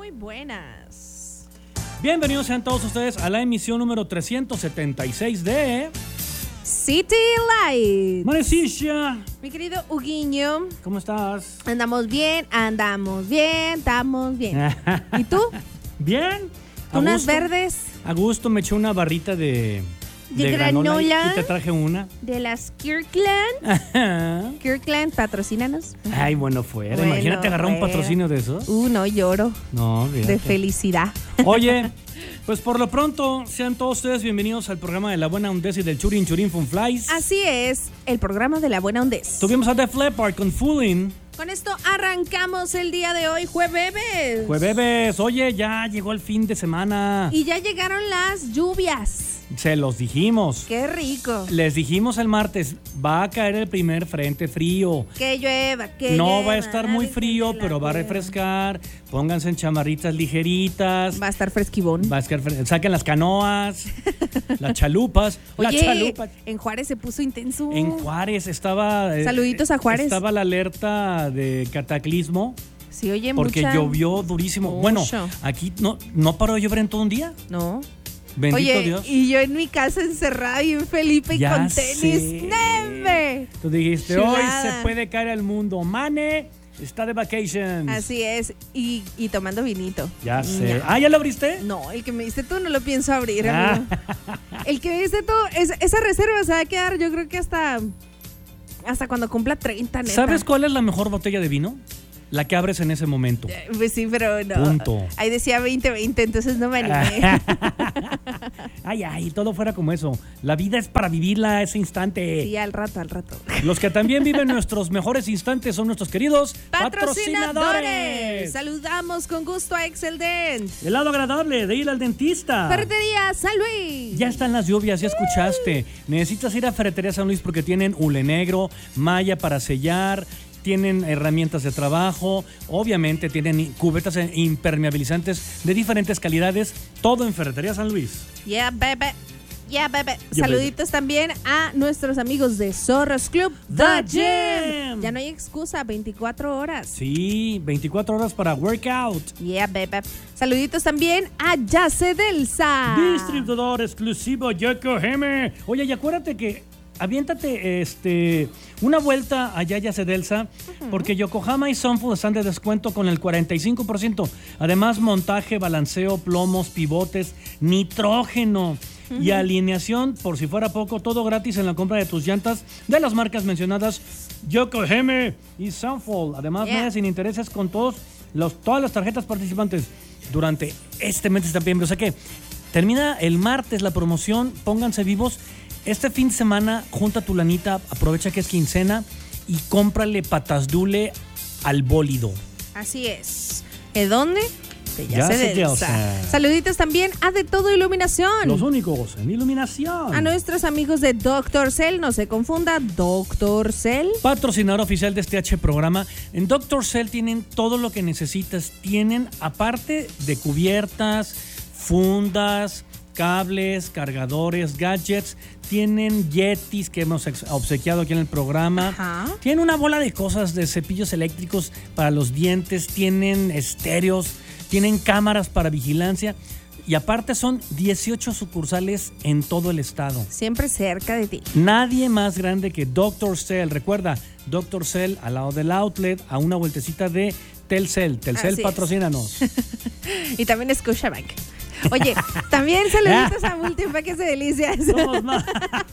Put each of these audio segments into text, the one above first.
muy buenas. Bienvenidos sean todos ustedes a la emisión número 376 de City Light. Marecilla. Mi querido Huguiño. ¿Cómo estás? Andamos bien, estamos bien. ¿Y tú? Bien. ¿Unas verdes? A gusto, me eché una barrita de granola. Y te traje una. De las Kirkland. Kirkland, patrocínanos. Ay, bueno fuera. Imagínate agarrar un patrocinio de esos. No lloro. No, fíjate. De felicidad. Oye, pues por lo pronto, sean todos ustedes bienvenidos al programa de La Buena Ondez y del Churin Churin Fun Flies. Así es, el programa de La Buena Ondez. Tuvimos a Def Leppard con Foolin'. Con esto arrancamos el día de hoy, jueves. Jueves, oye, ya llegó el fin de semana. Y ya llegaron las lluvias. Se los dijimos. ¡Qué rico! Les dijimos el martes, va a caer el primer frente frío. Que llueva, No va a estar muy frío, pero va a refrescar. Pónganse en chamarritas ligeritas. Va a estar fresquibón. Saquen las canoas, las chalupas. Oye, en Juárez se puso intenso. En Juárez estaba... Saluditos a Juárez. Estaba la alerta de cataclismo. Sí, oye, porque llovió durísimo. Mucho. Bueno, aquí no paró de llover en todo un día. No. Bendito Dios. Y yo en mi casa encerrada y en Felipe ya con tenis. ¡Neve! Tú dijiste, Chulada. Hoy se puede caer el mundo. Mane está de vacations. Así es. Y tomando vinito. Ya sé. ¿Ya lo abriste? No, el que me diste tú no lo pienso abrir, amigo. El que me diste tú, esa reserva se va a quedar, yo creo que hasta cuando cumpla 30, neta. ¿Sabes cuál es la mejor botella de vino? La que abres en ese momento. Pues sí, pero no. Punto. Ahí decía 2020, entonces no me animé. Ay, todo fuera como eso. La vida es para vivirla ese instante. Sí, al rato. Los que también viven nuestros mejores instantes son nuestros queridos patrocinadores. Saludamos con gusto a Excel Dent. El lado agradable de ir al dentista. Ferretería San Luis. Ya están las lluvias, ya escuchaste. Necesitas ir a Ferretería San Luis porque tienen hule negro, malla para sellar, tienen herramientas de trabajo, obviamente tienen cubetas impermeabilizantes de diferentes calidades, todo en Ferretería San Luis. Yeah, baby. Saluditos también a nuestros amigos de Zorros Club The Gym. Ya no hay excusa, 24 horas. Sí, 24 horas para workout. Yeah, baby. Saluditos también a Yacedelsa. Distribuidor exclusivo Yokohama. Oye, y acuérdate que aviéntate una vuelta allá a Yacedelsa, porque Yokohama y Sunfull están de descuento con el 45%. Además, montaje, balanceo, plomos, pivotes, nitrógeno y alineación, por si fuera poco, todo gratis en la compra de tus llantas de las marcas mencionadas Yokohama y Sunfull. Además, meses sin intereses con todas las tarjetas participantes durante este mes de septiembre. O sea que termina el martes la promoción, pónganse vivos. Este fin de semana, junta tu lanita, aprovecha que es quincena y cómprale patas dule al bólido. Así es. ¿De dónde? De Yacedelsa. Saluditos también a De Todo Iluminación. Los únicos en iluminación. A nuestros amigos de Dr. Cell, no se confunda, Dr. Cell. Patrocinador oficial de este programa. En Dr. Cell tienen todo lo que necesitas. Tienen, aparte de cubiertas, fundas, cables, cargadores, gadgets, tienen Yetis que hemos obsequiado aquí en el programa. Ajá. Tienen una bola de cosas, de cepillos eléctricos para los dientes, tienen estéreos, tienen cámaras para vigilancia y aparte son 18 sucursales en todo el estado. Siempre cerca de ti. Nadie más grande que Dr. Cell. Recuerda, Dr. Cell al lado del outlet, a una vueltecita de Telcel. Telcel, patrocínanos. Y también Scotiabank. Oye, también saluditos a Multiempaques de Delicias. Somos más.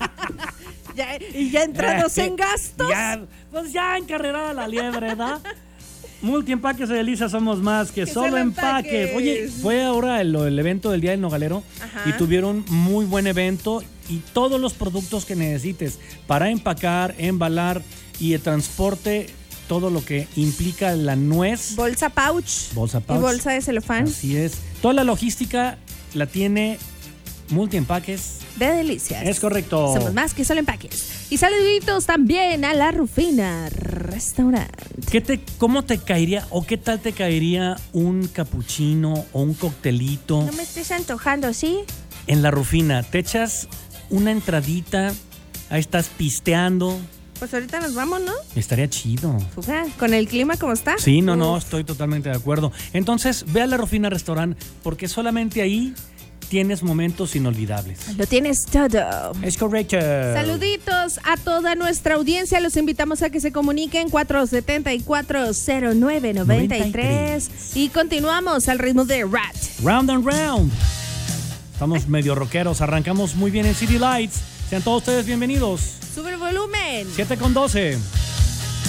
ya entrados en gastos. Ya encarrerada la liebre, ¿verdad? Multiempaques de Delicias somos más que solo empaques. Oye, fue ahora el evento del Día del Nogalero. Ajá. Y tuvieron muy buen evento y todos los productos que necesites para empacar, embalar y el transporte, todo lo que implica la nuez. Bolsa pouch. Y bolsa de celofán. Así es. Toda la logística la tiene Multiempaques de Delicias. Es correcto. Somos más que solo empaques. Y saluditos también a La Rufina Restaurant. ¿Cómo te caería o qué tal te caería un capuchino o un coctelito? No me estés antojando, ¿sí? En La Rufina, te echas una entradita, ahí estás pisteando, Pues ahorita nos vamos, ¿no? Estaría chido. Con el clima como está. Sí, no, estoy totalmente de acuerdo. Entonces, ve a La Rufina Restaurant porque solamente ahí tienes momentos inolvidables. Lo tienes todo. Es correcto. Saluditos a toda nuestra audiencia. Los invitamos a que se comuniquen 474-0993. Y continuamos al ritmo de Rat. Round and round. Estamos medio rockeros. Arrancamos muy bien en City Lights. Sean todos ustedes bienvenidos. Sube el volumen. 7:12.